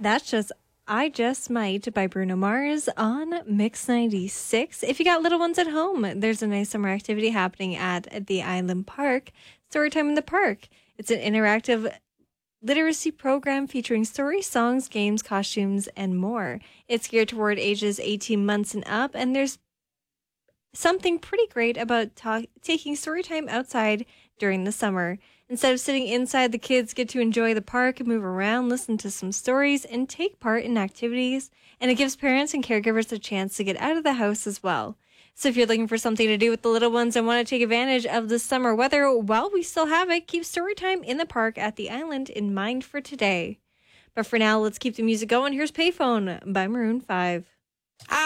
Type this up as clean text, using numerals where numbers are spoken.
That's just I Just Might by Bruno Mars on Mix 96. If you got little ones at home, there's a nice summer activity happening at the Island Park, Storytime in the Park. It's an interactive literacy program featuring stories, songs, games, costumes, and more. It's geared toward ages 18 months and up, and there's something pretty great about taking story time outside during the summer. Instead of sitting inside, the kids get to enjoy the park, move around, listen to some stories, and take part in activities. And it gives parents and caregivers a chance to get out of the house as well. So if you're looking for something to do with the little ones and want to take advantage of the summer weather while we still have it, keep story time in the park at the island in mind for today. But for now, let's keep the music going. Here's Payphone by Maroon 5.